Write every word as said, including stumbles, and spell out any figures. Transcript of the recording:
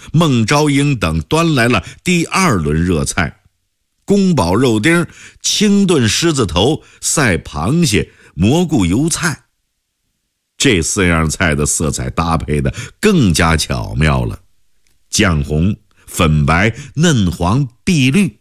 孟昭英等端来了第二轮热菜：宫保肉丁、清炖狮子头、赛螃蟹、蘑菇油菜。这四样菜的色彩搭配的更加巧妙了，酱红、粉白、嫩黄、碧绿，